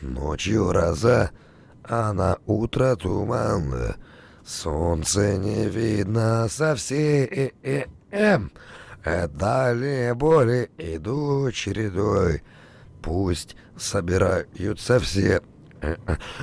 Ночью гроза, а на утро туман. Солнце не видно совсем. Далее боли идут чередой. Пусть собираются все.